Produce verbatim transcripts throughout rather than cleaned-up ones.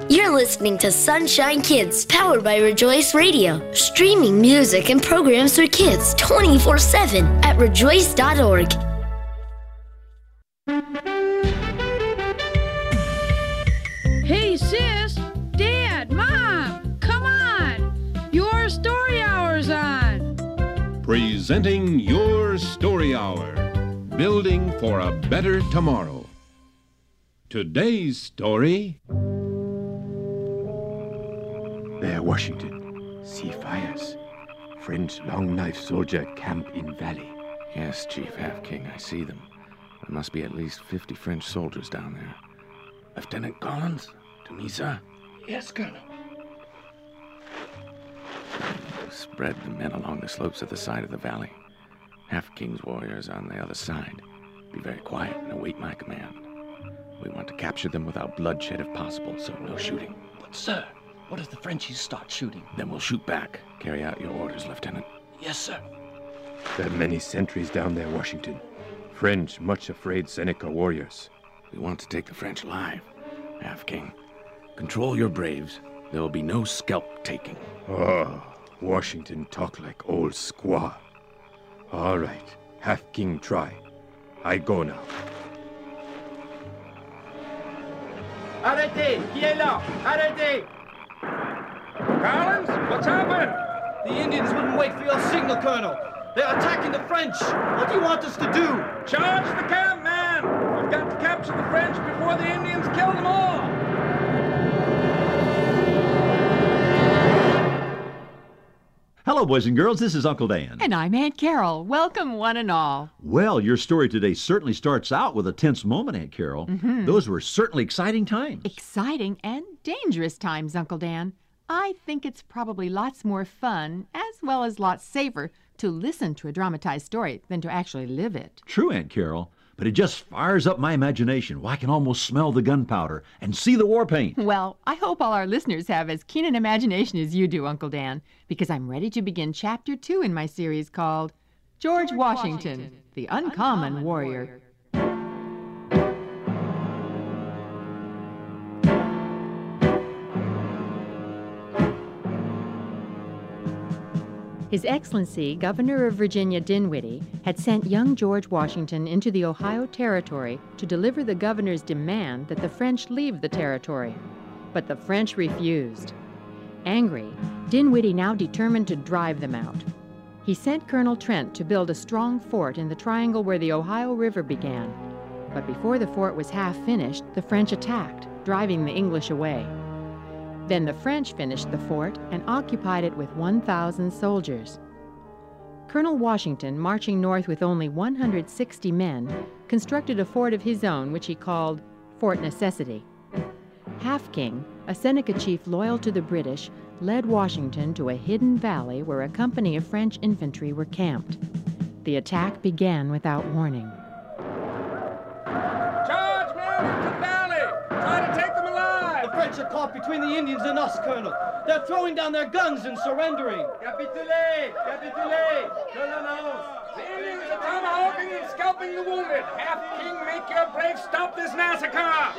You're listening to Sunshine Kids, powered by Rejoice Radio. Streaming music and programs for kids twenty-four seven at rejoice dot org. Hey, sis, Dad, Mom, come on. Your story hour's on. Presenting Your Story Hour, building for a better tomorrow. Today's story... There, Washington. See fires. French long knife soldier camp in valley. Yes, Chief Half King, I see them. There must be at least fifty French soldiers down there. Lieutenant Collins, to me, sir. Yes, Colonel. Spread the men along the slopes of the side of the valley. Half King's warriors on the other side. Be very quiet and await my command. We want to capture them without bloodshed if possible, so no shooting. But, sir, what if the Frenchies start shooting? Then we'll shoot back. Carry out your orders, Lieutenant. Yes, sir. There are many sentries down there, Washington. French, much afraid Seneca warriors. We want to take the French alive. Half King, control your braves. There will be no scalp taking. Oh, Washington talk like old squaw. All right, Half King try. I go now. Arrêtez! Qui est là? Arrêtez! Collins, what's happened? The Indians wouldn't wait for your signal, Colonel. They're attacking the French. What do you want us to do? Charge the camp, man! We've got to capture the French before the Indians kill them all! Hello, boys and girls. This is Uncle Dan. And I'm Aunt Carol. Welcome, one and all. Well, your story today certainly starts out with a tense moment, Aunt Carol. Mm-hmm. Those were certainly exciting times. Exciting and dangerous times, Uncle Dan. I think it's probably lots more fun, as well as lots safer, to listen to a dramatized story than to actually live it. True, Aunt Carol. But it just fires up my imagination. Well, I can almost smell the gunpowder and see the war paint. Well, I hope all our listeners have as keen an imagination as you do, Uncle Dan, because I'm ready to begin Chapter two in my series called George, George Washington, Washington, the Uncommon, Uncommon Warrior. Warrior. His Excellency, Governor of Virginia Dinwiddie, had sent young George Washington into the Ohio Territory to deliver the governor's demand that the French leave the territory. But the French refused. Angry, Dinwiddie now determined to drive them out. He sent Colonel Trent to build a strong fort in the triangle where the Ohio River began. But before the fort was half finished, the French attacked, driving the English away. Then the French finished the fort and occupied it with one thousand soldiers. Colonel Washington, marching north with only one hundred sixty men, constructed a fort of his own which he called Fort Necessity. Half King, a Seneca chief loyal to the British, led Washington to a hidden valley where a company of French infantry were camped. The attack began without warning. Charge, men, into the valley! Try to take them alive! The French are caught between the Indians and us, Colonel. They're throwing down their guns and surrendering. Capitulez! Capitulez! The Indians are tomahawking and scalping the wounded. Half King, make your braves stop this massacre!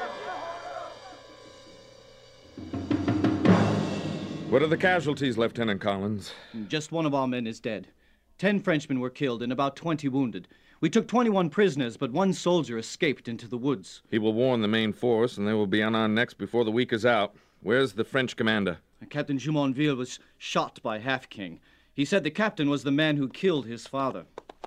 What are the casualties, Lieutenant Collins? Just one of our men is dead. Ten Frenchmen were killed and about twenty wounded. We took twenty-one prisoners, but one soldier escaped into the woods. He will warn the main force, and they will be on our necks before the week is out. Where's the French commander? Captain Jumonville was shot by Half King. He said the captain was the man who killed his father.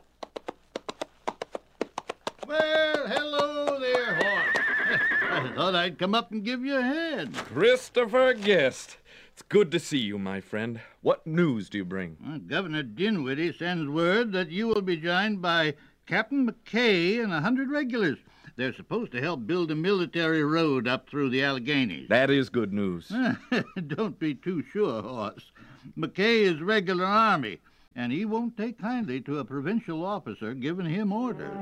Well, hello there, Horse. I thought I'd come up and give you a hand. Christopher Guest. It's good to see you, my friend. What news do you bring? Well, Governor Dinwiddie sends word that you will be joined by Captain McKay and a hundred regulars. They're supposed to help build a military road up through the Alleghenies. That is good news. Don't be too sure, Horse. McKay is regular army, and he won't take kindly to a provincial officer giving him orders.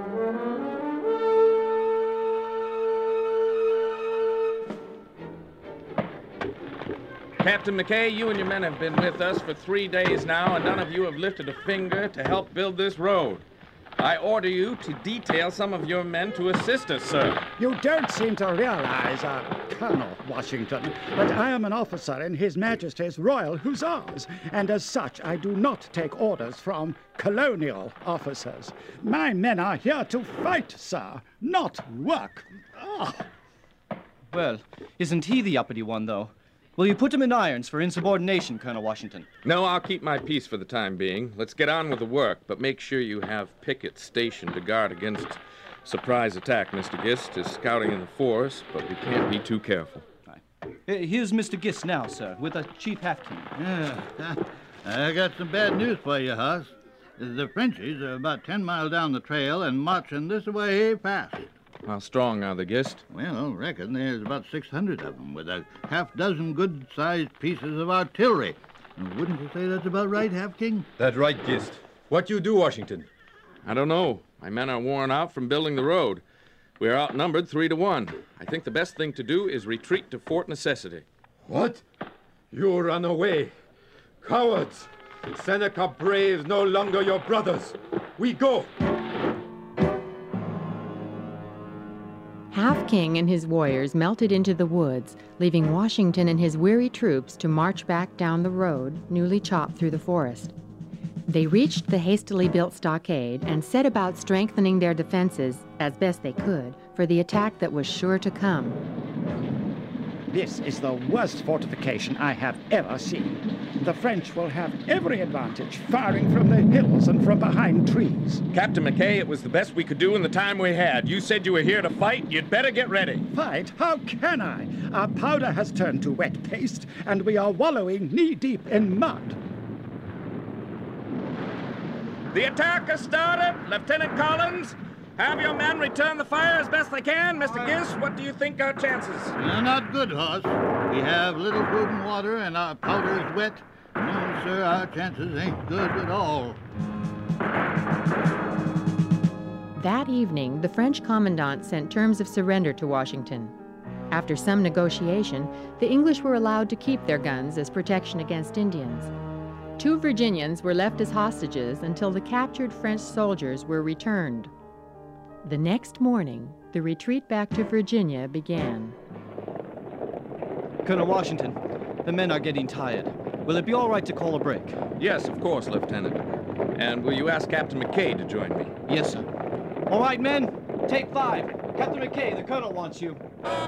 Captain McKay, you and your men have been with us for three days now, and none of you have lifted a finger to help build this road. I order you to detail some of your men to assist us, sir. You don't seem to realize, uh, Colonel Washington, that I am an officer in His Majesty's Royal Hussars, and as such I do not take orders from colonial officers. My men are here to fight, sir, not work. Oh. Well, isn't he the uppity one, though? Will you put him in irons for insubordination, Colonel Washington? No, I'll keep my peace for the time being. Let's get on with the work, but make sure you have pickets stationed to guard against surprise attack. Mister Gist is scouting in the forest, but we can't be too careful. Right. Here's Mister Gist now, sir, with a Chief Half-King. Yeah, I got some bad news for you, Hoss. The Frenchies are about ten miles down the trail and marching this way fast. How strong are the Gist? Well, I reckon there's about six hundred of them with a half dozen good-sized pieces of artillery. Wouldn't you say that's about right, Half-King? That's right, Gist. What you do, Washington? I don't know. My men are worn out from building the road. We are outnumbered three to one. I think the best thing to do is retreat to Fort Necessity. What? You run away. Cowards! Seneca braves no longer your brothers. We go! Half-King and his warriors melted into the woods, leaving Washington and his weary troops to march back down the road, newly chopped through the forest. They reached the hastily built stockade and set about strengthening their defenses, as best they could, for the attack that was sure to come. This is the worst fortification I have ever seen. The French will have every advantage, firing from the hills and from behind trees. Captain McKay, it was the best we could do in the time we had. You said you were here to fight. You'd better get ready. Fight? How can I? Our powder has turned to wet paste, and we are wallowing knee-deep in mud. The attack has started. Lieutenant Collins, have your men return the fire as best they can. Mister Gist, what do you think our chances? Uh, not good, Hoss. We have little food and water, and our powder is wet. No, sir, our chances ain't good at all. That evening, the French commandant sent terms of surrender to Washington. After some negotiation, the English were allowed to keep their guns as protection against Indians. Two Virginians were left as hostages until the captured French soldiers were returned. The next morning, the retreat back to Virginia began. Colonel Washington, the men are getting tired. Will it be all right to call a break? Yes, of course, Lieutenant. And will you ask Captain McKay to join me? Yes, sir. All right, men, take five. Captain McKay, the colonel wants you.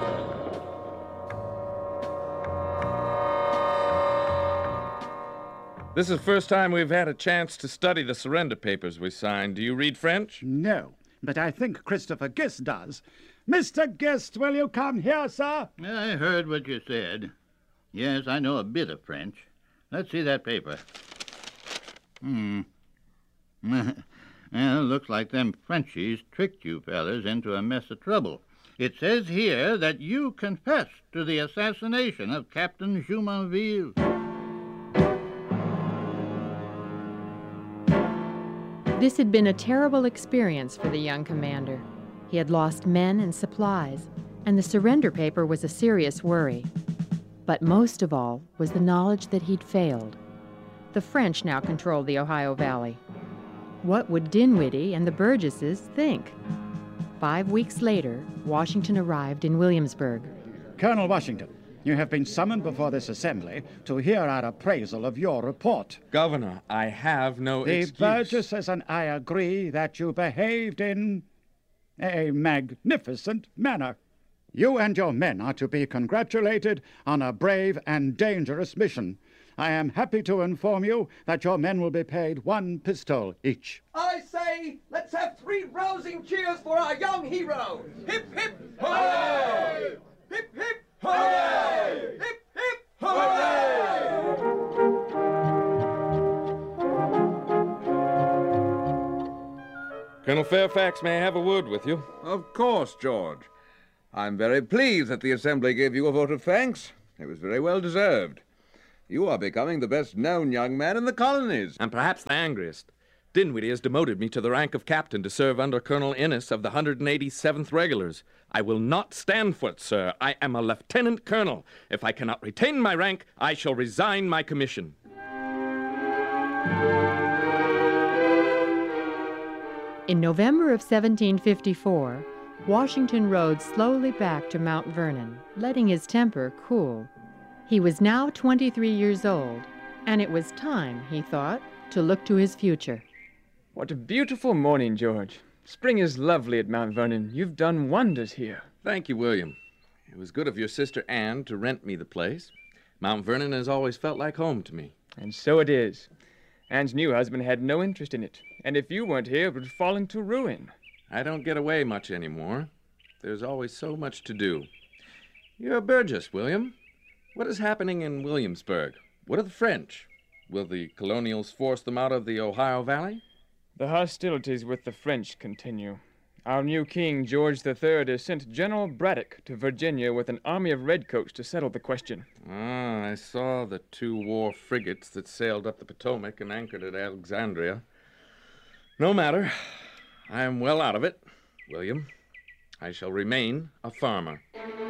This is the first time we've had a chance to study the surrender papers we signed. Do you read French? No, but I think Christopher Gist does. Mister Gist, will you come here, sir? I heard what you said. Yes, I know a bit of French. Let's see that paper. Hmm. Well, looks like them Frenchies tricked you fellas into a mess of trouble. It says here that you confessed to the assassination of Captain Jumonville. This had been a terrible experience for the young commander. He had lost men and supplies, and the surrender paper was a serious worry. But most of all was the knowledge that he'd failed. The French now controlled the Ohio Valley. What would Dinwiddie and the Burgesses think? Five weeks later, Washington arrived in Williamsburg. Colonel Washington, you have been summoned before this assembly to hear our appraisal of your report. Governor, I have no the excuse. The Burgesses and I agree that you behaved in a magnificent manner. You and your men are to be congratulated on a brave and dangerous mission. I am happy to inform you that your men will be paid one pistol each. I say, let's have three rousing cheers for our young hero. Hip, hip, hooray! Hip, hip, hooray! Hip, hip, hooray! Colonel Fairfax, may I have a word with you? Of course, George. I'm very pleased that the Assembly gave you a vote of thanks. It was very well deserved. You are becoming the best-known young man in the colonies. And perhaps the angriest. Dinwiddie has demoted me to the rank of captain to serve under Colonel Innes of the one hundred eighty-seventh Regulars. I will not stand for it, sir. I am a lieutenant colonel. If I cannot retain my rank, I shall resign my commission. In November of seventeen fifty-four, Washington rode slowly back to Mount Vernon, letting his temper cool. He was now twenty-three years old, and it was time, he thought, to look to his future. What a beautiful morning, George. Spring is lovely at Mount Vernon. You've done wonders here. Thank you, William. It was good of your sister Anne to rent me the place. Mount Vernon has always felt like home to me. And so it is. Anne's new husband had no interest in it, and if you weren't here, it would fall into ruin. I don't get away much anymore. There's always so much to do. You're a Burgess, William. What is happening in Williamsburg? What are the French? Will the colonials force them out of the Ohio Valley? The hostilities with the French continue. Our new king, George the Third, has sent General Braddock to Virginia with an army of redcoats to settle the question. Ah, I saw the two war frigates that sailed up the Potomac and anchored at Alexandria. No matter. I am well out of it, William. I shall remain a farmer.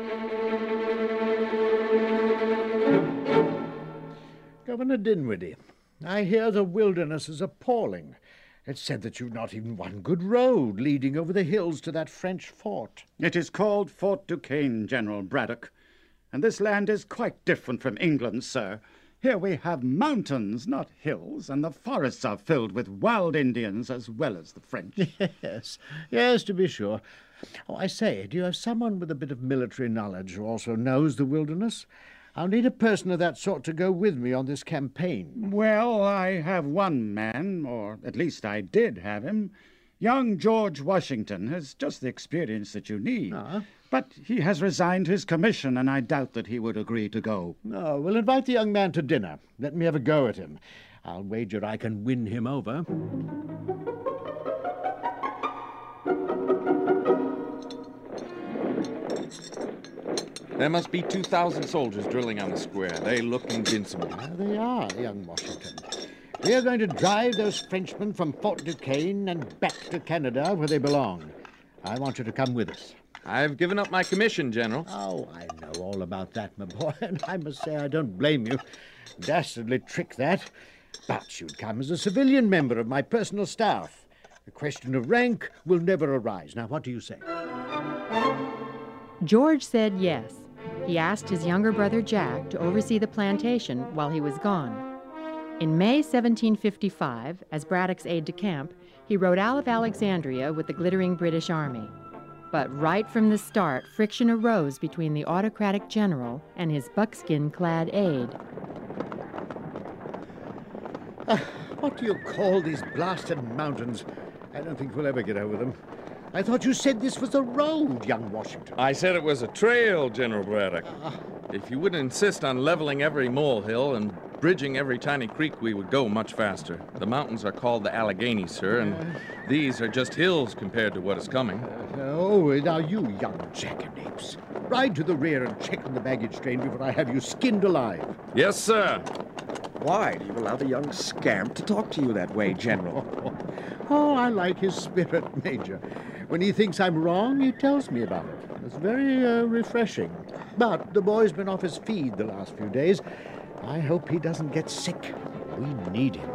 Governor Dinwiddie, I hear the wilderness is appalling. It's said that you've not even one good road leading over the hills to that French fort. It is called Fort Duquesne, General Braddock. And this land is quite different from England, sir. Here we have mountains, not hills, and the forests are filled with wild Indians as well as the French. Yes, yes, to be sure. Oh, I say, do you have someone with a bit of military knowledge who also knows the wilderness? I'll need a person of that sort to go with me on this campaign. Well, I have one man, or at least I did have him. Young George Washington has just the experience that you need. Ah. But he has resigned his commission, and I doubt that he would agree to go. No, we'll invite the young man to dinner. Let me have a go at him. I'll wager I can win him over. There must be two thousand soldiers drilling on the square. They look invincible. There they are, young Washington. We are going to drive those Frenchmen from Fort Duquesne and back to Canada where they belong. I want you to come with us. I've given up my commission, General. Oh, I know all about that, my boy, and I must say I don't blame you. Dastardly trick, that. But you'd come as a civilian member of my personal staff. The question of rank will never arise. Now, what do you say? George said yes. He asked his younger brother Jack to oversee the plantation while he was gone. In May seventeen fifty-five, as Braddock's aide-de-camp, he rode out of Alexandria with the glittering British army. But right from the start, friction arose between the autocratic general and his buckskin-clad aide. Uh, what do you call these blasted mountains? I don't think we'll ever get over them. I thought you said this was a road, young Washington. I said it was a trail, General Braddock. Uh, if you would insist on leveling every molehill and bridging every tiny creek, we would go much faster. The mountains are called the Alleghenies, sir, and uh, these are just hills compared to what is coming. Uh, oh, now you young jackanapes. Ride to the rear and check on the baggage train before I have you skinned alive. Yes, sir. Why do you allow the young scamp to talk to you that way, General? Oh, I like his spirit, Major. When he thinks I'm wrong, he tells me about it. It's very uh, refreshing. But the boy's been off his feed the last few days. I hope he doesn't get sick. We need him.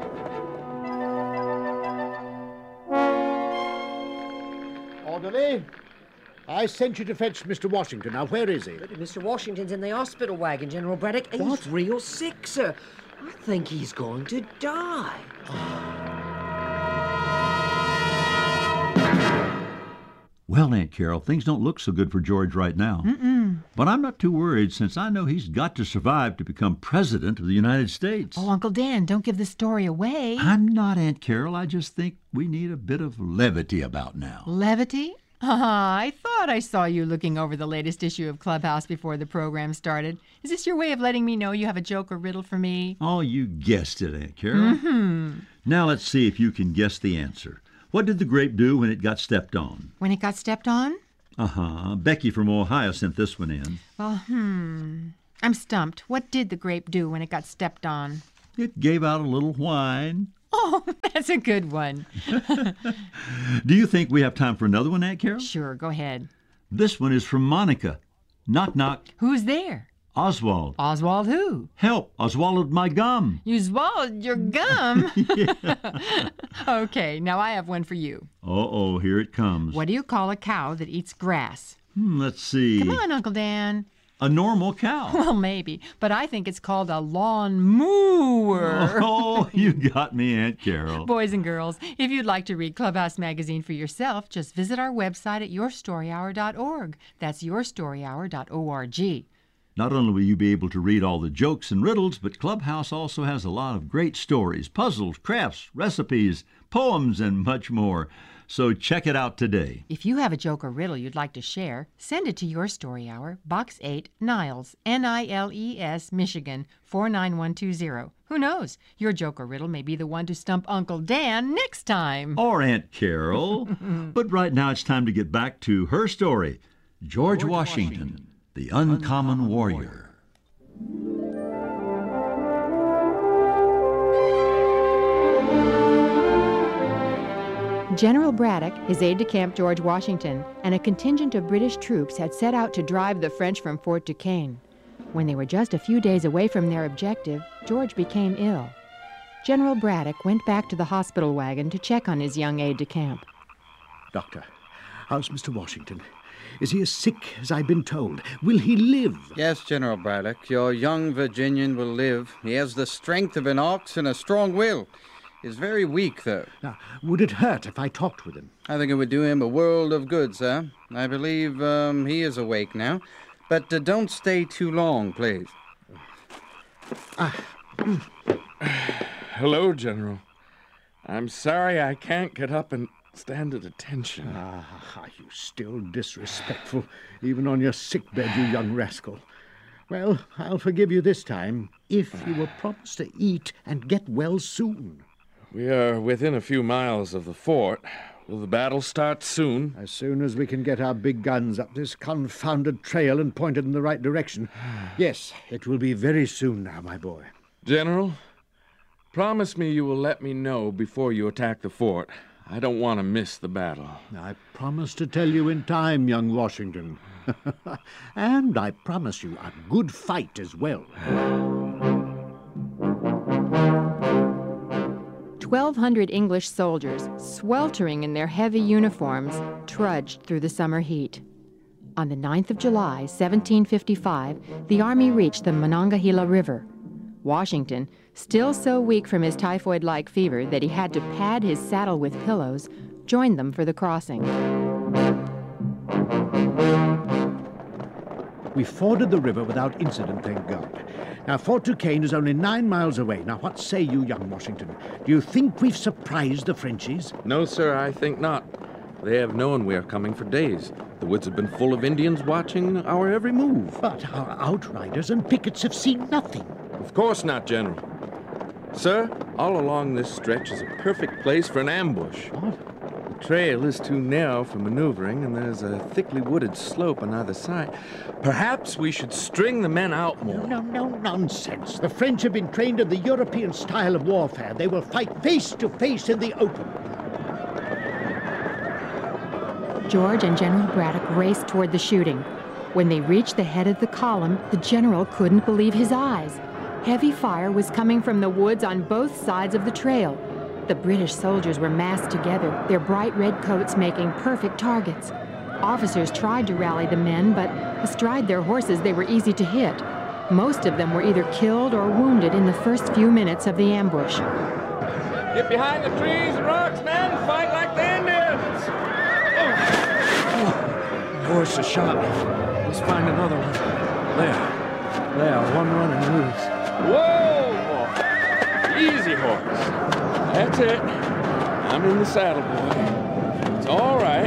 Orderly, I sent you to fetch Mister Washington. Now, where is he? But Mister Washington's in the hospital wagon, General Braddock. He's What? real sick, sir. I think he's going to die. Well, Aunt Carol, things don't look so good for George right now. Mm-mm. But I'm not too worried since I know he's got to survive to become President of the United States. Oh, Uncle Dan, don't give the story away. I'm not, Aunt Carol. I just think we need a bit of levity about now. Levity? Ah, I thought I saw you looking over the latest issue of Clubhouse before the program started. Is this your way of letting me know you have a joke or riddle for me? Oh, you guessed it, Aunt Carol. Mm-hmm. Now let's see if you can guess the answer. What did the grape do when it got stepped on? When it got stepped on? Uh-huh. Becky from Ohio sent this one in. Well, hmm. I'm stumped. What did the grape do when it got stepped on? It gave out a little whine. Oh, that's a good one. Do you think we have time for another one, Aunt Carol? Sure, go ahead. This one is from Monica. Knock, knock. Who's there? Oswald. Oswald who? Help! I swallowed my gum. You swallowed your gum? Okay, now I have one for you. Uh-oh, here it comes. What do you call a cow that eats grass? Hmm, let's see. Come on, Uncle Dan. A normal cow. Well, maybe, but I think it's called a lawn mower. Oh, you got me, Aunt Carol. Boys and girls, if you'd like to read Clubhouse Magazine for yourself, just visit our website at your story hour dot org. That's your story hour dot org. Not only will you be able to read all the jokes and riddles, but Clubhouse also has a lot of great stories, puzzles, crafts, recipes, poems, and much more. So check it out today. If you have a joke or riddle you'd like to share, send it to Your Story Hour, Box eight, Niles, N I L E S, Michigan, four nine one two zero. Who knows? Your joke or riddle may be the one to stump Uncle Dan next time. Or Aunt Carol. But right now it's time to get back to her story, George, George Washington, Washington, the Uncommon, Uncommon Warrior. Warrior. General Braddock, his aide-de-camp George Washington, and a contingent of British troops had set out to drive the French from Fort Duquesne. When they were just a few days away from their objective, George became ill. General Braddock went back to the hospital wagon to check on his young aide-de-camp. Doctor, how's Mister Washington? Is he as sick as I've been told? Will he live? Yes, General Braddock, your young Virginian will live. He has the strength of an ox and a strong will. He's very weak, though. Now, would it hurt if I talked with him? I think it would do him a world of good, sir. I believe um, he is awake now. But uh, don't stay too long, please. Ah. Hello, General. I'm sorry I can't get up and stand at attention. Ah, are you still disrespectful, even on your sickbed, you young rascal? Well, I'll forgive you this time, if you will promise to eat and get well soon. We are within a few miles of the fort. Will the battle start soon? As soon as we can get our big guns up this confounded trail and pointed in the right direction. Yes, it will be very soon now, my boy. General, promise me you will let me know before you attack the fort. I don't want to miss the battle. I promise to tell you in time, young Washington. And I promise you a good fight as well. Twelve hundred English soldiers, sweltering in their heavy uniforms, trudged through the summer heat. On the ninth of July, seventeen fifty-five, the army reached the Monongahela River. Washington, still so weak from his typhoid-like fever that he had to pad his saddle with pillows, joined them for the crossing. We forded the river without incident, thank God. Now, Fort Duquesne is only nine miles away. Now, what say you, young Washington? Do you think we've surprised the Frenchies? No, sir, I think not. They have known we are coming for days. The woods have been full of Indians watching our every move. But our outriders and pickets have seen nothing. Of course not, General. Sir, all along this stretch is a perfect place for an ambush. What? The trail is too narrow for maneuvering, and there's a thickly wooded slope on either side. Perhaps we should string the men out more. No, no, no, nonsense. The French have been trained in the European style of warfare. They will fight face to face in the open. George and General Braddock raced toward the shooting. When they reached the head of the column, the general couldn't believe his eyes. Heavy fire was coming from the woods on both sides of the trail. The British soldiers were massed together, their bright red coats making perfect targets. Officers tried to rally the men, but astride their horses they were easy to hit. Most of them were either killed or wounded in the first few minutes of the ambush. Get behind the trees and rocks, men! Fight like the Indians! Oh. The horse is shot. Let's find another one. There. There, one running loose. Whoa! Easy, horse. That's it. I'm in the saddle, boy. It's all right.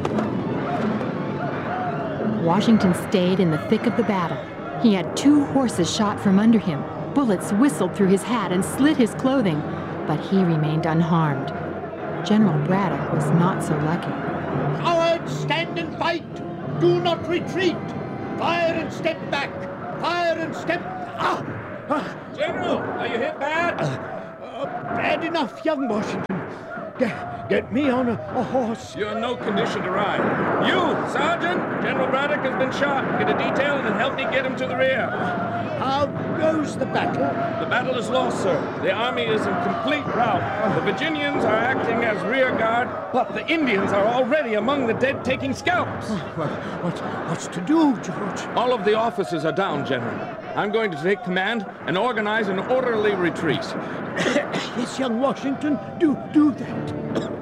Washington stayed in the thick of the battle. He had two horses shot from under him. Bullets whistled through his hat and slit his clothing, but he remained unharmed. General Braddock was not so lucky. Cowards, stand and fight! Do not retreat! Fire and step back! Fire and step... Ah! ah. General, are you hit bad? Uh, uh, bad enough, young Washington. Get, get me on a, a horse. You're in no condition to ride. You, Sergeant! General Braddock has been shot. Get a detail and then help me get him to the rear. How goes the battle? The battle is lost, sir. The army is in complete rout. The Virginians are acting as rear guard, but the Indians are already among the dead taking scalps. Oh, well, what, what's to do, George? All of the officers are down, General. I'm going to take command and organize an orderly retreat. Yes, young Washington, do, do that.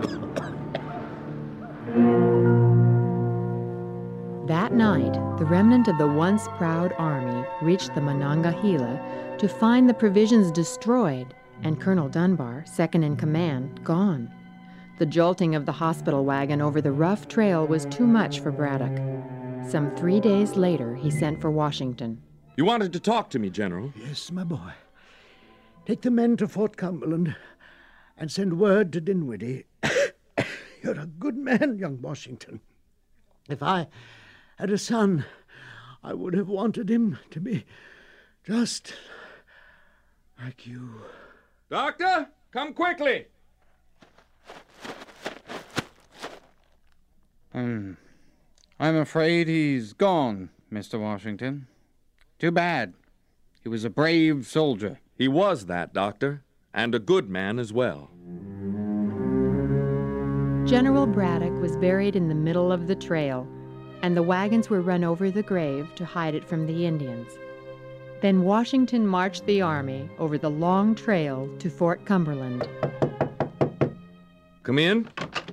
That night, the remnant of the once proud army reached the Monongahela to find the provisions destroyed and Colonel Dunbar, second in command, gone. The jolting of the hospital wagon over the rough trail was too much for Braddock. Some three days later, he sent for Washington. You wanted to talk to me, General? Yes, my boy. Take the men to Fort Cumberland and send word to Dinwiddie. You're a good man, young Washington. If I had a son, I would have wanted him to be just like you. Doctor, come quickly. Um, I'm afraid he's gone, Mister Washington. Too bad. He was a brave soldier. He was that, Doctor, and a good man as well. General Braddock was buried in the middle of the trail, and the wagons were run over the grave to hide it from the Indians. Then Washington marched the army over the long trail to Fort Cumberland. Come in.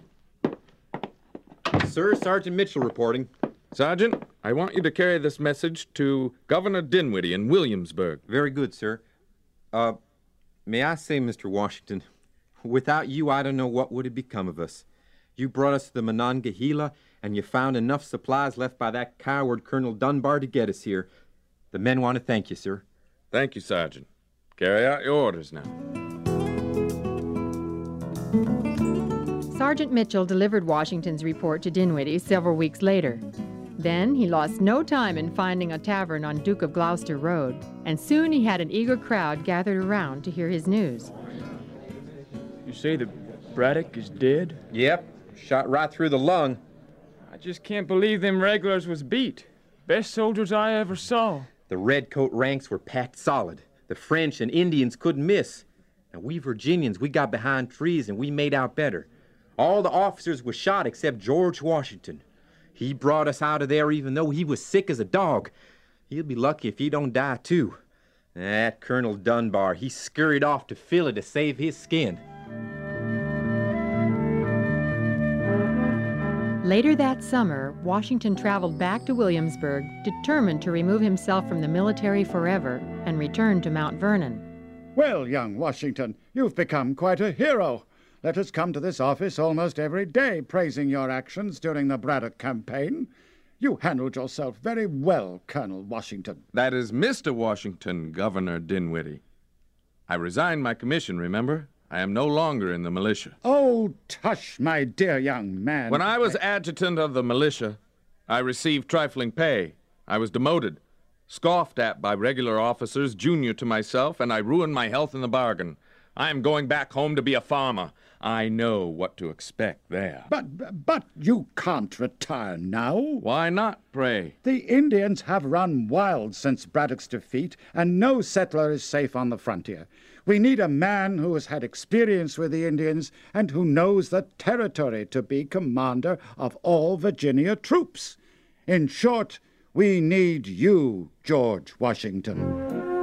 Sir, Sergeant Mitchell reporting. Sergeant, I want you to carry this message to Governor Dinwiddie in Williamsburg. Very good, sir. Uh, may I say, Mister Washington, without you, I don't know what would have become of us. You brought us to the Monongahela, and you found enough supplies left by that coward Colonel Dunbar to get us here. The men want to thank you, sir. Thank you, Sergeant. Carry out your orders now. Sergeant Mitchell delivered Washington's report to Dinwiddie several weeks later. Then he lost no time in finding a tavern on Duke of Gloucester Road, and soon he had an eager crowd gathered around to hear his news. You say that Braddock is dead? Yep, shot right through the lung. I just can't believe them regulars was beat. Best soldiers I ever saw. The redcoat ranks were packed solid. The French and Indians couldn't miss. And we Virginians, we got behind trees and we made out better. All the officers were shot except George Washington. He brought us out of there even though he was sick as a dog. He'll be lucky if he don't die, too. That Colonel Dunbar, he scurried off to Philly to save his skin. Later that summer, Washington traveled back to Williamsburg, determined to remove himself from the military forever and return to Mount Vernon. Well, young Washington, you've become quite a hero. Letters come to this office almost every day praising your actions during the Braddock campaign. You handled yourself very well, Colonel Washington. That is Mister Washington, Governor Dinwiddie. I resigned my commission, remember? I am no longer in the militia. Oh, tush, my dear young man. When I was adjutant of the militia, I received trifling pay. I was demoted, scoffed at by regular officers junior to myself, and I ruined my health in the bargain. I am going back home to be a farmer. I know what to expect there. But, but you can't retire now. Why not, pray? The Indians have run wild since Braddock's defeat, and no settler is safe on the frontier. We need a man who has had experience with the Indians and who knows the territory to be commander of all Virginia troops. In short, we need you, George Washington.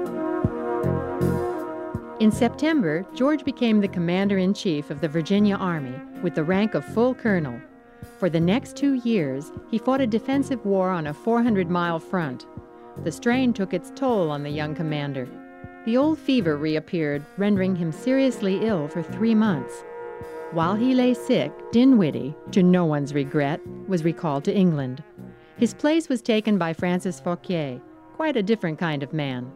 In September, George became the commander-in-chief of the Virginia Army with the rank of full colonel. For the next two years, he fought a defensive war on a four hundred mile front. The strain took its toll on the young commander. The old fever reappeared, rendering him seriously ill for three months. While he lay sick, Dinwiddie, to no one's regret, was recalled to England. His place was taken by Francis Fauquier, quite a different kind of man.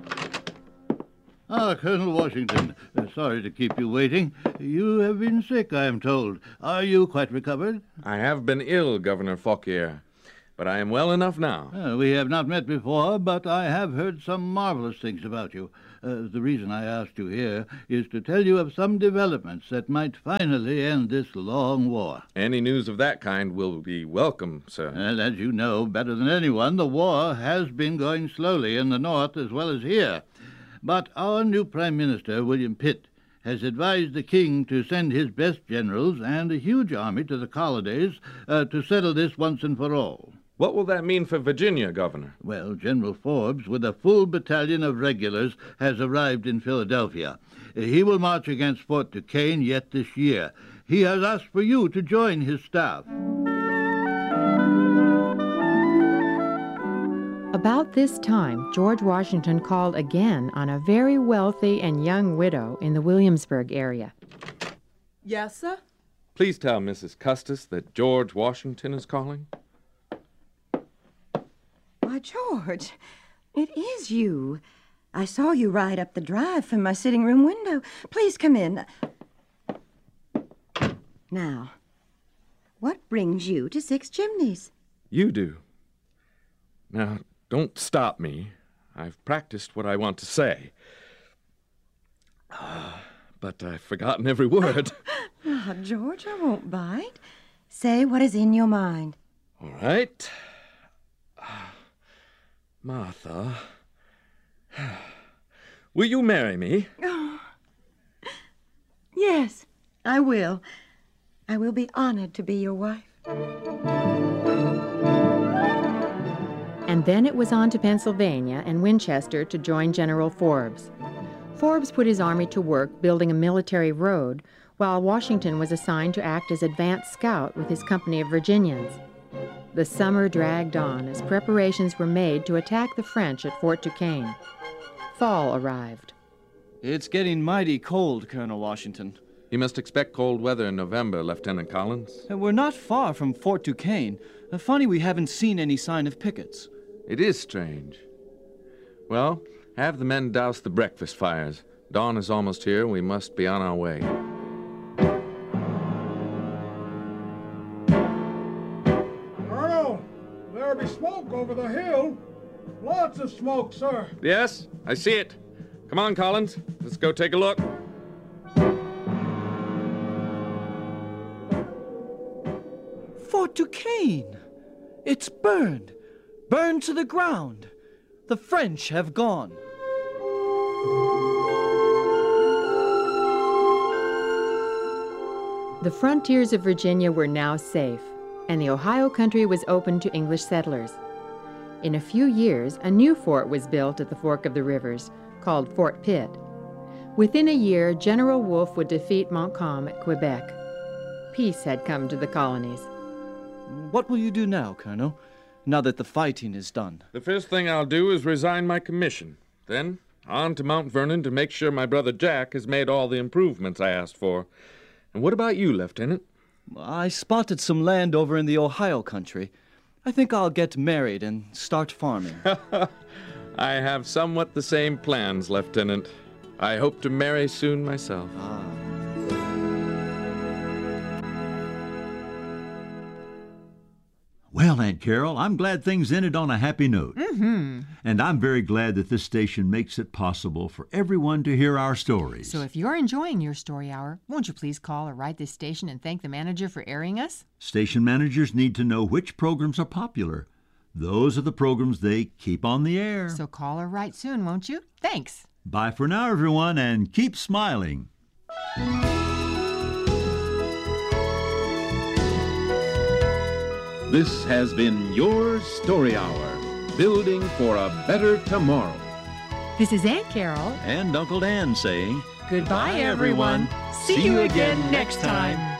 Ah, Colonel Washington, uh, sorry to keep you waiting. You have been sick, I am told. Are you quite recovered? I have been ill, Governor Fauquier. but I am well enough now. Uh, we have not met before, but I have heard some marvelous things about you. Uh, the reason I asked you here is to tell you of some developments that might finally end this long war. Any news of that kind will be welcome, sir. And as you know better than anyone, the war has been going slowly in the north as well as here. But our new Prime Minister, William Pitt, has advised the king to send his best generals and a huge army to the colonies uh, to settle this once and for all. What will that mean for Virginia, Governor? Well, General Forbes, with a full battalion of regulars, has arrived in Philadelphia. He will march against Fort Duquesne yet this year. He has asked for you to join his staff. About this time, George Washington called again on a very wealthy and young widow in the Williamsburg area. Yes, sir? Please tell Missus Custis that George Washington is calling. Why, George, it is you. I saw you ride up the drive from my sitting room window. Please come in. Now, what brings you to Six Chimneys? You do. Now, don't stop me. I've practiced what I want to say. Uh, but I've forgotten every word. Ah, George, I won't bite. Say what is in your mind. All right. Martha, will you marry me? Oh, yes, I will. I will be honored to be your wife. And then it was on to Pennsylvania and Winchester to join General Forbes. Forbes put his army to work building a military road, while Washington was assigned to act as advance scout with his company of Virginians. The summer dragged on as preparations were made to attack the French at Fort Duquesne. Fall arrived. It's getting mighty cold, Colonel Washington. You must expect cold weather in November, Lieutenant Collins. And we're not far from Fort Duquesne. Uh, funny we haven't seen any sign of pickets. It is strange. Well, have the men douse the breakfast fires. Dawn is almost here. We must be on our way. Colonel, there be smoke over the hill. Lots of smoke, sir. Yes, I see it. Come on, Collins. Let's go take a look. Fort Duquesne! It's burned! Burned to the ground! The French have gone. The frontiers of Virginia were now safe, and the Ohio country was open to English settlers. In a few years, a new fort was built at the fork of the rivers, called Fort Pitt. Within a year, General Wolfe would defeat Montcalm at Quebec. Peace had come to the colonies. What will you do now, Colonel, now that the fighting is done? The first thing I'll do is resign my commission. Then, on to Mount Vernon to make sure my brother Jack has made all the improvements I asked for. And what about you, Lieutenant? I spotted some land over in the Ohio country. I think I'll get married and start farming. I have somewhat the same plans, Lieutenant. I hope to marry soon myself. Ah. Well, Aunt Carol, I'm glad things ended on a happy note. Mm-hmm. And I'm very glad that this station makes it possible for everyone to hear our stories. So if you're enjoying your story hour, won't you please call or write this station and thank the manager for airing us? Station managers need to know which programs are popular. Those are the programs they keep on the air. So call or write soon, won't you? Thanks. Bye for now, everyone, and keep smiling. This has been your Story Hour, building for a better tomorrow. This is Aunt Carol and Uncle Dan saying, goodbye, everyone. See you again next time.